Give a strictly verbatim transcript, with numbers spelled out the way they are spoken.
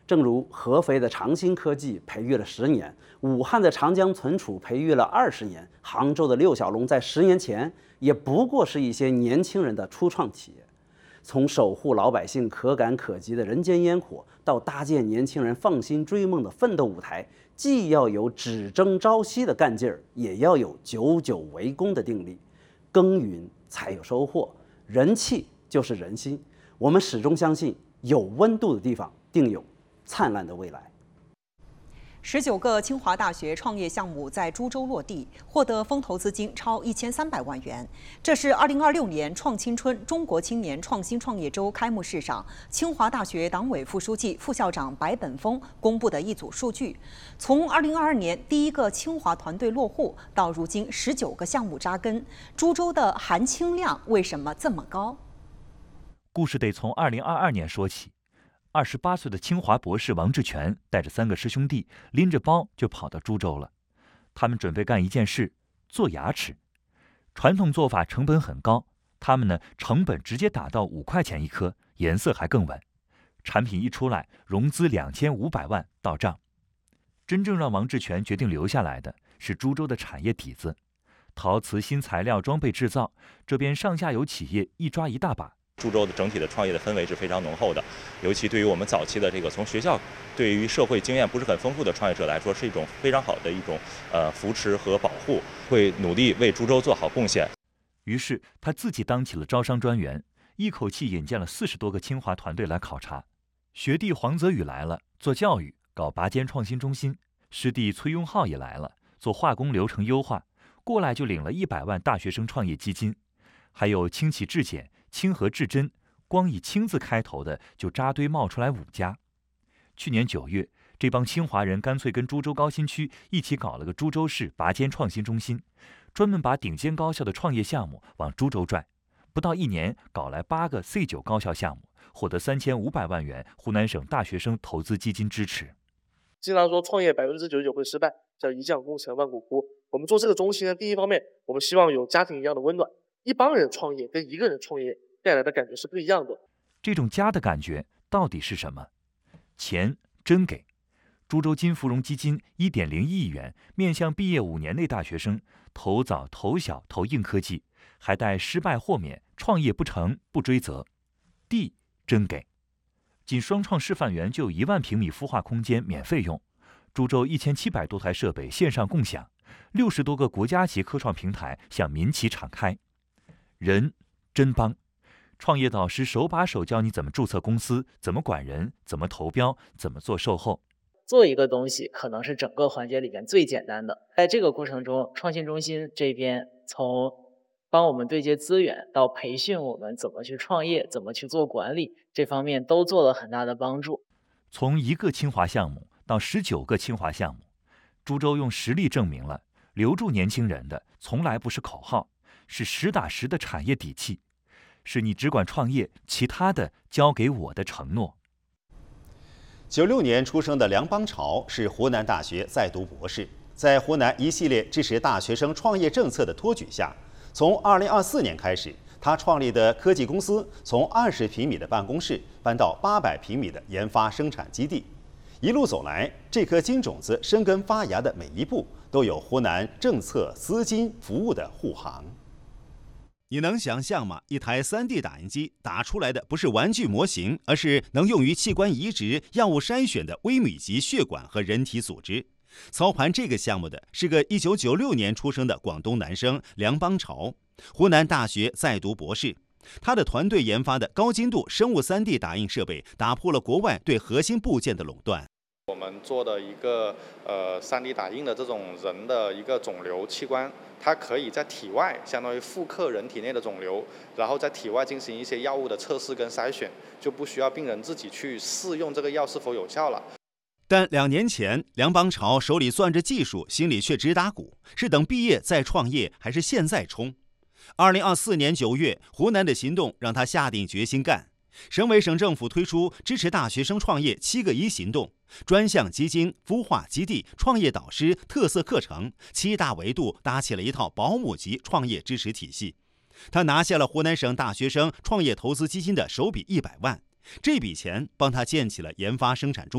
正如合肥的长兴科技培育了十年，武汉的长江存储培育了二十年，杭州的六小龙在十年前也不过是一些年轻人的初创企业。从守护老百姓可感可及的人间烟火，到搭建年轻人放心追梦的奋斗舞台，既要有只争朝夕的干劲儿，也要有久久为功的定力。耕耘才有收获，人气就是人心。我们始终相信，有温度的地方定有灿烂的未来。 十九个清华大学创业项目在株洲落地，获得风投资金超一千三百万元。这是二零二六年创青春中国青年创新创业周开幕式上，清华大学党委副书记、副校长白本峰公布的一组数据。从二零二二年第一个清华团队落户到如今十九个项目扎根，株洲的含氢量为什么这么高？ 故事得从二零二二年说起。二十八岁的清华博士王志全带着三个师兄弟，拎着包就跑到株洲了。他们准备干一件事，做牙齿。传统做法成本很高，他们呢成本直接打到五块钱一颗，颜色还更稳。产品一出来，融资两千五百万到账。真正让王志全决定留下来的是株洲的产业底子，陶瓷新材料装备制造，这边上下游企业一抓一大把。 株洲的整体的创业的氛围是非常浓厚的，尤其对于我们早期的这个从学校对于社会经验不是很丰富的创业者来说，是一种非常好的一种呃扶持和保护，会努力为株洲做好贡献。 于是他自己当起了招商专员，一口气引荐了四十多个清华团队来考察。学弟黄泽宇来了，做教育，搞拔尖创新中心；师弟崔庸浩也来了，做化工流程优化，过来就领了一百万大学生创业基金。还有清启质检、清和至臻，光以清字开头的就扎堆冒出来五家。去年九月，这帮清华人干脆跟株洲高新区一起搞了个株洲市拔尖创新中心，专门把顶尖高校的创业项目往株洲拽。不到一年，搞来八个 C 九高校项目，获得三千五百万元湖南省大学生投资基金支持。 经常说创业百分之九十九会失败，叫一将功成万骨枯。我们做这个中心呢，第一方面，我们希望有家庭一样的温暖。一帮人创业跟一个人创业带来的感觉是不一样的。 这种家的感觉到底是什么？钱真给。株洲金芙蓉基金 一点零一亿元，面向毕业五年内大学生，投早投小投硬科技，还带失败豁免，创业不成不追责。地真给。仅双创示范园就有一万平米孵化空间免费用，株洲一千七百多台设备线上共享，六十多个国家级科创平台向民企敞开。人真帮，创业导师手把手教你怎么注册公司，怎么管人，怎么投标，怎么做售后。 做一个东西可能是整个环节里面最简单的，在这个过程中，创新中心这边从帮我们对接资源到培训我们怎么去创业，怎么去做管理，这方面都做了很大的帮助。 从一个清华项目到十九个清华项目，株洲用实力证明了留住年轻人的从来不是口号，是实打实的产业底气，是你只管创业，其他的交给我的承诺。 九六年出生的梁邦潮是湖南大学在读博士，在湖南一系列支持大学生创业政策的托举下，从二零二四年开始，他创立的科技公司从二十平米的办公室搬到八百平米的研发生产基地。一路走来，这颗金种子生根发芽的每一步，都有湖南政策、资金、服务的护航。你能想象吗？一台 三 D 打印机打出来的不是玩具模型，而是能用于器官移植、药物筛选的微米级血管和人体组织。操盘这个项目的是个一九九六年出生的广东男生梁邦潮，湖南大学在读博士。他的团队研发的高精度生物 三 D 打印设备打破了国外对核心部件的垄断。 我们做的一个呃 三 D 打印的这种人的一个肿瘤器官，它可以在体外相当于复刻人体内的肿瘤，然后在体外进行一些药物的测试跟筛选，就不需要病人自己去试用这个药是否有效了。 但两年前，梁邦潮手里攥着技术，心里却直打鼓：是等毕业再创业，还是现在冲？二零二四年九月，湖南的行动让他下定决心干。省委省政府推出支持大学生创业七个一行动，专项基金、孵化基地、创业导师、特色课程，七大维度搭起了一套保姆级创业支持体系。他拿下了湖南省大学生创业投资基金的首笔一百万，这笔钱帮他建起了研发生产中